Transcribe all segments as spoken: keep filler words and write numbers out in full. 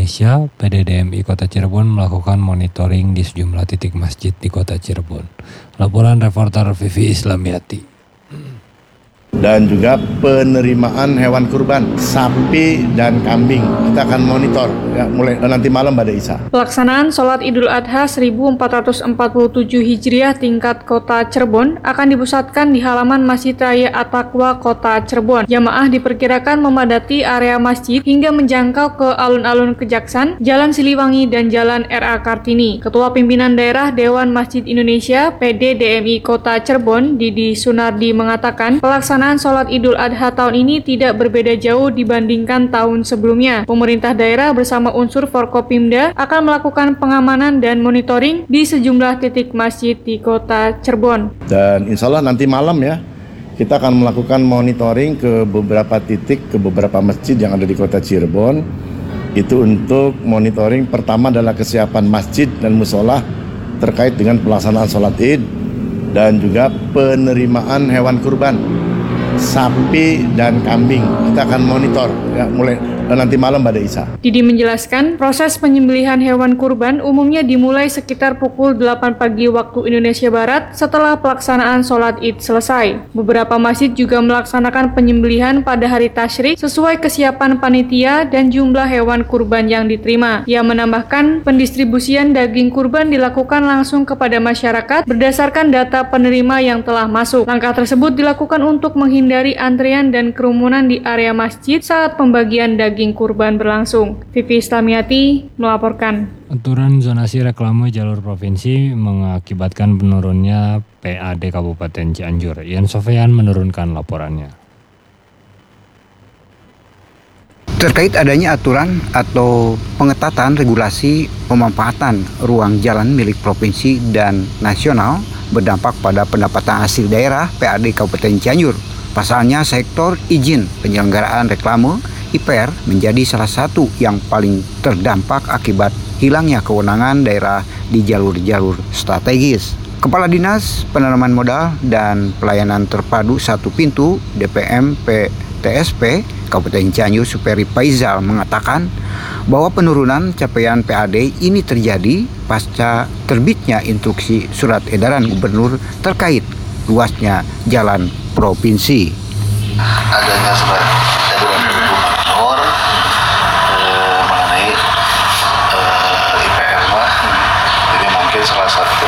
Indonesia, P D D M I Kota Cirebon melakukan monitoring di sejumlah titik masjid di Kota Cirebon. Laporan reporter Vivi Islamiati. Dan juga penerimaan hewan kurban, sapi dan kambing. Kita akan monitor ya, mulai nanti malam pada Isa. Pelaksanaan sholat Idul Adha seribu empat ratus empat puluh tujuh Hijriah tingkat Kota Cirebon akan dipusatkan di halaman Masjid Raya At-Taqwa Kota Cirebon. Jamaah diperkirakan memadati area masjid hingga menjangkau ke alun-alun Kejaksan, Jalan Siliwangi, dan Jalan R A Kartini. Ketua Pimpinan Daerah Dewan Masjid Indonesia P D D M I Kota Cirebon, Didi Sunardi, mengatakan pelaksanaan sholat Idul Adha tahun ini tidak berbeda jauh dibandingkan tahun sebelumnya. Pemerintah daerah bersama unsur Forkopimda akan melakukan pengamanan dan monitoring di sejumlah titik masjid di Kota Cirebon. Dan insya Allah nanti malam ya, kita akan melakukan monitoring ke beberapa titik, ke beberapa masjid yang ada di Kota Cirebon. Itu untuk monitoring pertama adalah kesiapan masjid dan musola terkait dengan pelaksanaan sholat Id dan juga penerimaan hewan kurban, sapi dan kambing. Kita akan monitor ya, mulai nanti malam pada Isa. Didi menjelaskan, proses penyembelihan hewan kurban umumnya dimulai sekitar pukul delapan pagi waktu Indonesia Barat setelah pelaksanaan sholat Id selesai. Beberapa masjid juga melaksanakan penyembelihan pada hari tasyrik sesuai kesiapan panitia dan jumlah hewan kurban yang diterima. Ia menambahkan, pendistribusian daging kurban dilakukan langsung kepada masyarakat berdasarkan data penerima yang telah masuk. Langkah tersebut dilakukan untuk menghindari antrian dan kerumunan di area masjid saat pembagian daging kurban berlangsung. Vivi Islamiati melaporkan. Aturan zonasi reklame jalur provinsi mengakibatkan menurunnya P A D Kabupaten Cianjur. Ian Sofyan menurunkan laporannya. Terkait adanya aturan atau pengetatan regulasi pemanfaatan ruang jalan milik provinsi dan nasional berdampak pada pendapatan asli daerah P A D Kabupaten Cianjur. Pasalnya, sektor izin penyelenggaraan reklame I P R menjadi salah satu yang paling terdampak akibat hilangnya kewenangan daerah di jalur-jalur strategis. Kepala Dinas Penanaman Modal dan Pelayanan Terpadu Satu Pintu D P M P T S P Kabupaten Cianjur Superi Faizal mengatakan bahwa penurunan capaian P A D ini terjadi pasca terbitnya instruksi surat edaran gubernur terkait luasnya jalan provinsi. Adanya surat edaran gubernur eh, mengenai eh, I P R mah, jadi mungkin salah satu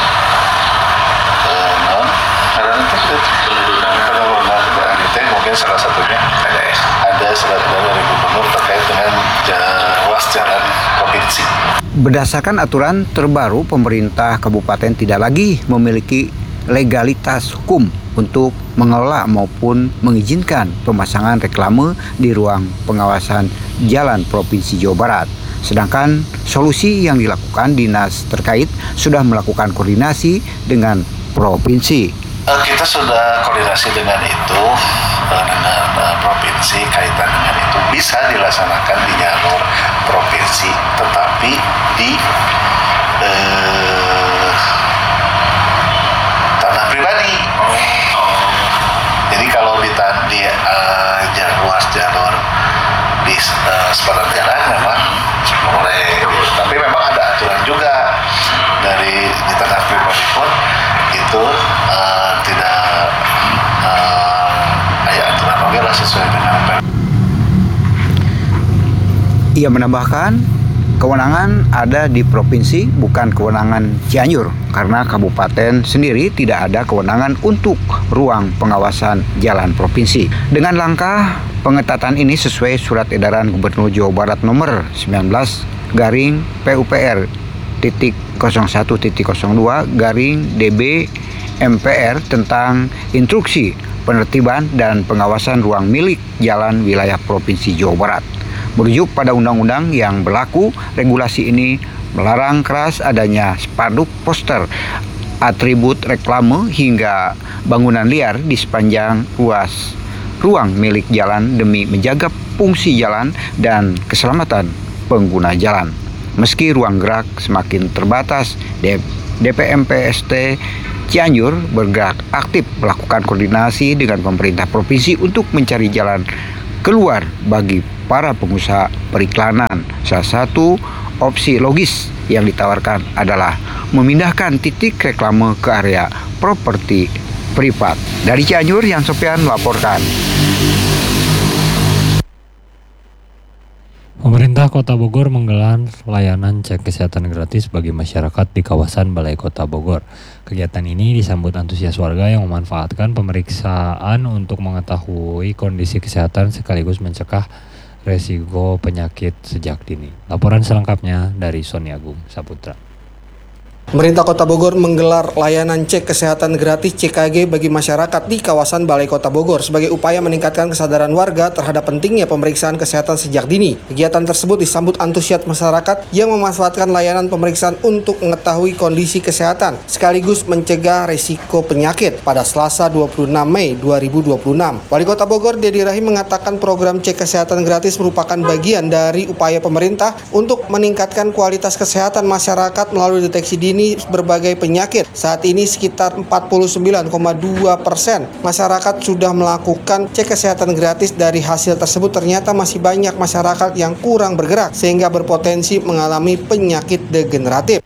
eh, non karena itu penurunan penurunan itu mungkin salah satunya ada ada surat edaran dari gubernur terkait dengan luas jalan provinsi. Berdasarkan aturan terbaru, pemerintah kabupaten tidak lagi memiliki legalitas hukum untuk mengelola maupun mengizinkan pemasangan reklame di ruang pengawasan jalan Provinsi Jawa Barat. Sedangkan solusi yang dilakukan dinas terkait sudah melakukan koordinasi dengan provinsi. Uh, kita sudah koordinasi dengan itu, uh, dengan uh, provinsi, kaitan dengan itu bisa dilaksanakan di jalur provinsi, tetapi di uh, tanah pribadi. Jadi kalau di, di uh, luas jalur di uh, sepanjang jalan memang boleh, tapi memang ada aturan juga dari di tanah pribadi pun itu uh, tidak uh, ada aturan oke lah sesuai dengan apa. Ia menambahkan, kewenangan ada di provinsi, bukan kewenangan Cianjur, karena kabupaten sendiri tidak ada kewenangan untuk ruang pengawasan jalan provinsi. Dengan langkah pengetatan ini sesuai surat edaran Gubernur Jawa Barat nomor sembilan belas garing P U P R titik nol satu titik nol dua garing D B M P R tentang instruksi penertiban dan pengawasan ruang milik jalan wilayah Provinsi Jawa Barat. Merujuk pada undang-undang yang berlaku, regulasi ini melarang keras adanya spanduk, poster, atribut reklame hingga bangunan liar di sepanjang ruas ruang milik jalan demi menjaga fungsi jalan dan keselamatan pengguna jalan. Meski ruang gerak semakin terbatas, D P M P S T Cianjur bergerak aktif melakukan koordinasi dengan pemerintah provinsi untuk mencari jalan keluar bagi para pengusaha periklanan Salah satu opsi logis yang ditawarkan adalah memindahkan titik reklame ke area properti privat. Dari Cianjur, Yan Sofyan melaporkan. Pemerintah Kota Bogor menggelar layanan cek kesehatan gratis bagi masyarakat di kawasan Balai Kota Bogor. Kegiatan ini disambut antusias warga yang memanfaatkan pemeriksaan untuk mengetahui kondisi kesehatan sekaligus mencegah resiko penyakit sejak dini. Laporan selengkapnya dari Sony Agung Saputra. Pemerintah Kota Bogor menggelar layanan cek kesehatan gratis C K G bagi masyarakat di kawasan Balai Kota Bogor sebagai upaya meningkatkan kesadaran warga terhadap pentingnya pemeriksaan kesehatan sejak dini. Kegiatan tersebut disambut antusias masyarakat yang memanfaatkan layanan pemeriksaan untuk mengetahui kondisi kesehatan sekaligus mencegah risiko penyakit pada Selasa dua puluh enam Mei dua ribu dua puluh enam. Wali Kota Bogor Dedi Rahim mengatakan program cek kesehatan gratis merupakan bagian dari upaya pemerintah untuk meningkatkan kualitas kesehatan masyarakat melalui deteksi dini berbagai penyakit. Saat ini sekitar empat puluh sembilan koma dua persen masyarakat sudah melakukan cek kesehatan gratis. Dari hasil tersebut ternyata masih banyak masyarakat yang kurang bergerak sehingga berpotensi mengalami penyakit degeneratif.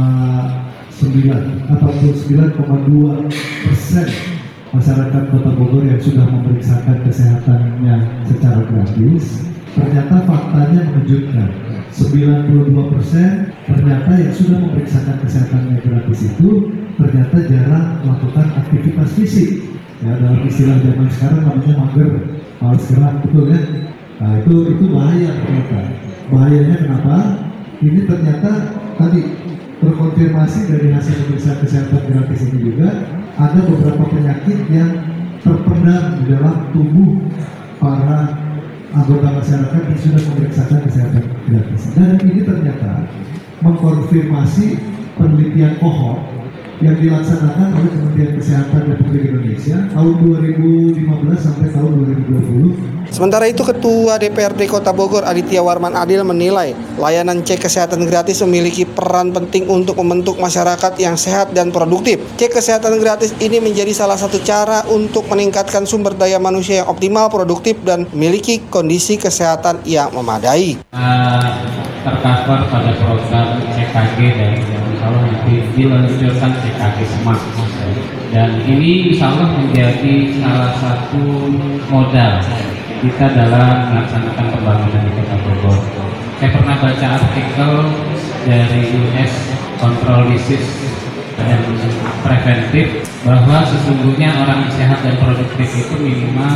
empat puluh sembilan koma dua persen masyarakat Kota Bogor yang sudah memeriksakan kesehatannya secara gratis. Ternyata faktanya mengejutkan. sembilan puluh dua persen ternyata yang sudah memeriksakan kesehatannya gratis itu ternyata jarang melakukan aktivitas fisik. Ya, dalam istilah zaman sekarang namanya mager, malas gerak, betul ya. Nah, itu itu bahaya ternyata. Bahayanya kenapa? Ini ternyata tadi terkonfirmasi dari hasil pemeriksaan kesehatan gratis ini juga ada beberapa penyakit yang terpendam di dalam tubuh para anggota masyarakat yang sudah memeriksakan kesehatan gratis. Dan ini ternyata mengkonfirmasi penelitian kohort yang dilaksanakan oleh Kementerian Kesehatan Republik Indonesia tahun dua ribu lima belas sampai tahun dua ribu dua puluh. Sementara itu, Ketua D P R D Kota Bogor Aditya Warman Adil menilai layanan cek kesehatan gratis memiliki peran penting untuk membentuk masyarakat yang sehat dan produktif. Cek kesehatan gratis ini menjadi salah satu cara untuk meningkatkan sumber daya manusia yang optimal, produktif, dan memiliki kondisi kesehatan yang memadai. Uh, tercover pada program C K G dari insya Allah nanti diluncurkan C K G Smart, dan ini insya Allah menjadi salah satu modal kita dalam melaksanakan pembangunan di Kota Bogor. Saya pernah baca artikel dari U S Control Disease dan Preventif bahwa sesungguhnya orang sehat dan produktif itu minimal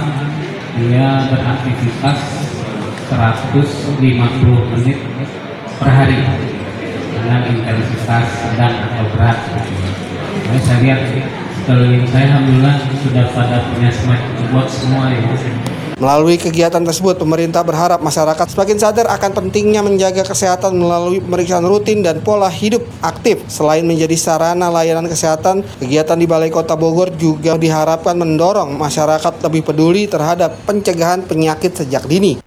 dia beraktivitas seratus lima puluh menit per hari dengan intensitas sedang atau berat. Nah, saya lihat sekeliling saya alhamdulillah sudah pada punya smartwatch semua ya. Melalui kegiatan tersebut, pemerintah berharap masyarakat semakin sadar akan pentingnya menjaga kesehatan melalui pemeriksaan rutin dan pola hidup aktif. Selain menjadi sarana layanan kesehatan, kegiatan di Balai Kota Bogor juga diharapkan mendorong masyarakat lebih peduli terhadap pencegahan penyakit sejak dini.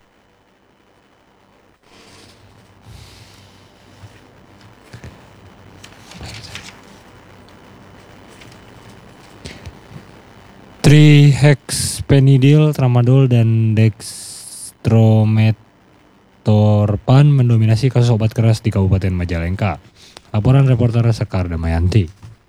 Trihexyphenidyl, tramadol, dan dextrometorphan mendominasi kasus obat keras di Kabupaten Majalengka. Laporan reporter Sekar Damayanti.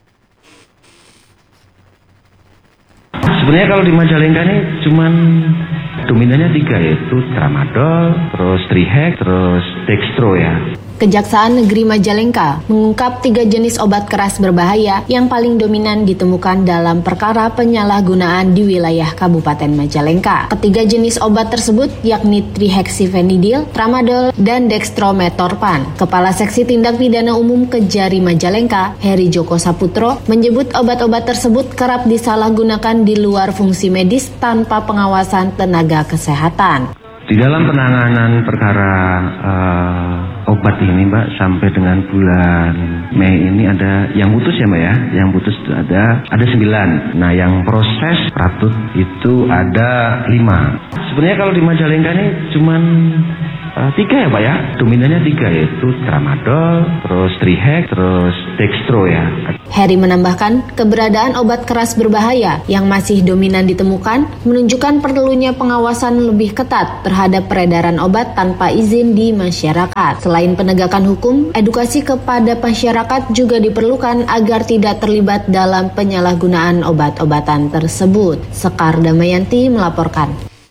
Sebenarnya kalau di Majalengka ini cuman dominannya tiga, yaitu tramadol, terus trihex, terus dextro ya. Kejaksaan Negeri Majalengka mengungkap tiga jenis obat keras berbahaya yang paling dominan ditemukan dalam perkara penyalahgunaan di wilayah Kabupaten Majalengka. Ketiga jenis obat tersebut yakni trihexyphenidyl, tramadol, dan dextrometorphan. Kepala Seksi Tindak Pidana Umum Kejari Majalengka, Heri Joko Saputro, menyebut obat-obat tersebut kerap disalahgunakan di luar fungsi medis tanpa pengawasan tenaga kesehatan. Di dalam penanganan perkara uh, obat ini, Mbak, sampai dengan bulan Mei ini ada yang putus ya, Mbak ya. Yang putus itu ada ada sembilan. Nah, yang proses ratut itu ada lima. Sebenarnya kalau di Majalengka ini cuman uh, tiga ya Pak ya, dominannya tiga, yaitu tramadol, terus trihek, terus dextro ya. Heri menambahkan, keberadaan obat keras berbahaya yang masih dominan ditemukan menunjukkan perlunya pengawasan lebih ketat terhadap peredaran obat tanpa izin di masyarakat. Selain penegakan hukum, edukasi kepada masyarakat juga diperlukan agar tidak terlibat dalam penyalahgunaan obat-obatan tersebut. Sekar Damayanti melaporkan.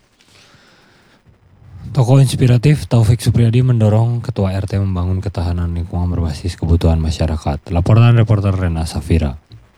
Tokoh inspiratif Taufik Supriyadi mendorong Ketua R T membangun ketahanan lingkungan berbasis kebutuhan masyarakat. Laporan reporter Rena Safira.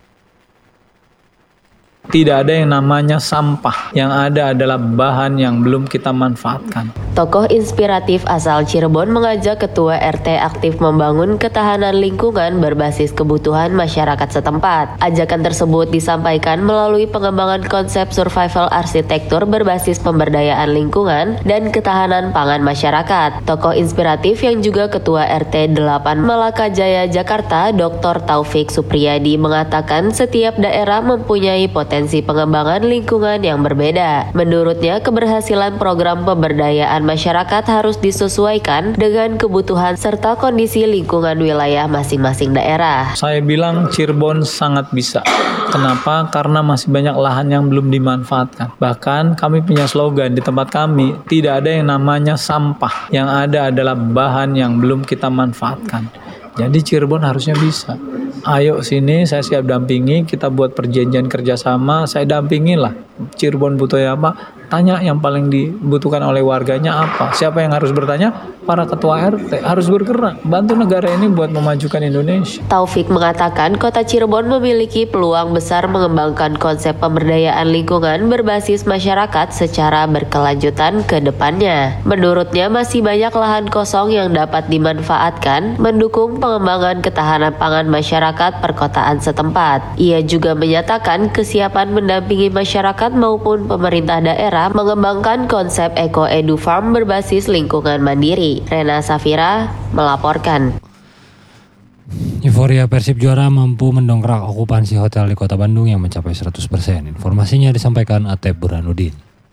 Tidak ada yang namanya sampah, yang ada adalah bahan yang belum kita manfaatkan. Tokoh inspiratif asal Cirebon mengajak Ketua R T aktif membangun ketahanan lingkungan berbasis kebutuhan masyarakat setempat. Ajakan tersebut disampaikan melalui pengembangan konsep survival arsitektur berbasis pemberdayaan lingkungan dan ketahanan pangan masyarakat. Tokoh inspiratif yang juga Ketua R T delapan Malaka Jaya Jakarta, Doktor Taufik Supriyadi mengatakan setiap daerah mempunyai potensi Potensi pengembangan lingkungan yang berbeda. Menurutnya, keberhasilan program pemberdayaan masyarakat harus disesuaikan dengan kebutuhan serta kondisi lingkungan wilayah masing-masing daerah. Saya bilang Cirebon sangat bisa. Kenapa? Karena masih banyak lahan yang belum dimanfaatkan. Bahkan kami punya slogan di tempat kami, tidak ada yang namanya sampah. Yang ada adalah bahan yang belum kita manfaatkan. Jadi Cirebon harusnya bisa. Ayo sini, saya siap dampingi, kita buat perjanjian kerjasama, saya dampingi lah. Cirebon butuh apa? Tanya yang paling dibutuhkan oleh warganya apa. Siapa yang harus bertanya? Para ketua R T harus bergerak, bantu negara ini buat memajukan Indonesia. Taufik mengatakan kota Cirebon memiliki peluang besar mengembangkan konsep pemberdayaan lingkungan berbasis masyarakat secara berkelanjutan ke depannya. Menurutnya masih banyak lahan kosong yang dapat dimanfaatkan mendukung pengembangan ketahanan pangan masyarakat perkotaan setempat. Ia juga menyatakan kesiapan mendampingi masyarakat maupun pemerintah daerah mengembangkan konsep Eco Edu Farm berbasis lingkungan mandiri. Rena Safira melaporkan. Euforia Persib juara mampu mendongkrak okupansi hotel di Kota Bandung yang mencapai seratus persen. Informasinya disampaikan Atep Burhanuddin.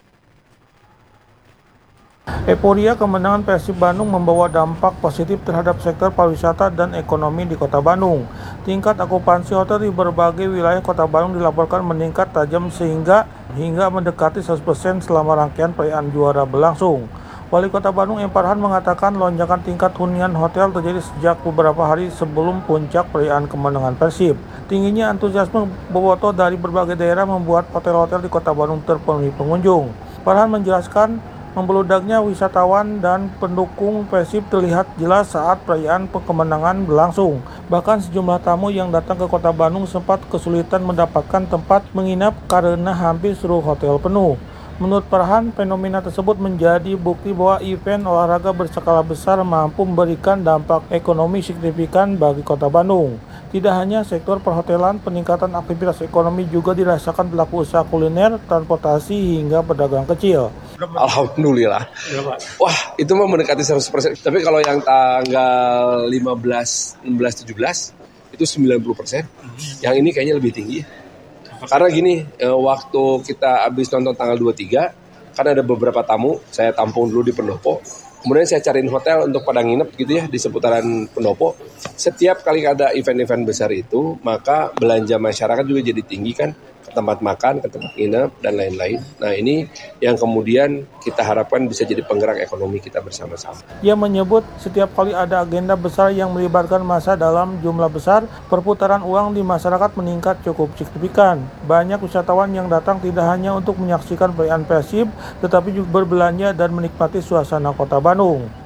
Euforia kemenangan Persib Bandung membawa dampak positif terhadap sektor pariwisata dan ekonomi di Kota Bandung. Tingkat okupansi hotel di berbagai wilayah Kota Bandung dilaporkan meningkat tajam sehingga hingga mendekati seratus persen selama rangkaian perayaan juara berlangsung. Wali Kota Bandung M. Farhan mengatakan lonjakan tingkat hunian hotel terjadi sejak beberapa hari sebelum puncak perayaan kemenangan Persib. Tingginya antusiasme bobotoh dari berbagai daerah membuat hotel-hotel di Kota Bandung terpenuhi pengunjung. Farhan menjelaskan membeludaknya wisatawan dan pendukung Persib terlihat jelas saat perayaan kemenangan berlangsung. Bahkan sejumlah tamu yang datang ke Kota Bandung sempat kesulitan mendapatkan tempat menginap karena hampir seluruh hotel penuh. Menurut Farhan, fenomena tersebut menjadi bukti bahwa event olahraga berskala besar mampu memberikan dampak ekonomi signifikan bagi Kota Bandung. Tidak hanya sektor perhotelan, peningkatan aktivitas ekonomi juga dirasakan pelaku usaha kuliner, transportasi, hingga pedagang kecil. Alhamdulillah. Wah, itu mah mendekati seratus persen. Tapi kalau yang tanggal lima belas, enam belas, tujuh belas, itu sembilan puluh persen. Yang ini kayaknya lebih tinggi. Karena gini, waktu kita habis nonton tanggal dua puluh tiga, kan ada beberapa tamu, saya tampung dulu di Pendopo. Kemudian saya cariin hotel untuk pada nginep gitu ya di seputaran Pendopo. Setiap kali ada event-event besar itu, maka belanja masyarakat juga jadi tinggi kan. Ke tempat makan, ke tempat nginep, dan lain-lain. Nah ini yang kemudian kita harapkan bisa jadi penggerak ekonomi kita bersama-sama. Ia menyebut setiap kali ada agenda besar yang melibatkan massa dalam jumlah besar, perputaran uang di masyarakat meningkat cukup signifikan. Banyak wisatawan yang datang tidak hanya untuk menyaksikan perayaan Persib, tetapi juga berbelanja dan menikmati suasana Kota Bandung.